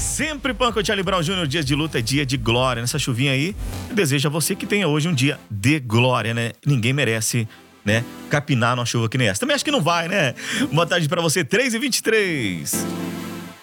Sempre Panco Charlie Brown Jr., dias de luta é dia de glória. Nessa chuvinha aí, eu desejo a você que tenha hoje um dia de glória, né? Ninguém merece, né, capinar numa chuva que nem essa. Também acho que não vai, né? Boa tarde pra você, 3h23.